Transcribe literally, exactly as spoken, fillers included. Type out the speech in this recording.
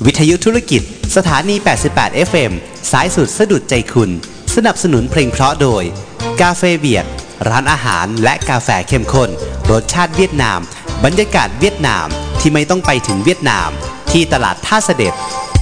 วิทยุธุรกิจสถานี แปดสิบแปด เอฟ เอ็ม สายสุดสะดุดใจคุณสนับสนุนเพลงเพราะโดยกาเฟเบียดร้านอาหารและกาแฟเข้มข้นรสชาติเวียดนามบรรยากาศเวียดนามที่ไม่ต้องไปถึงเวียดนามที่ตลาดท่าเสด็จ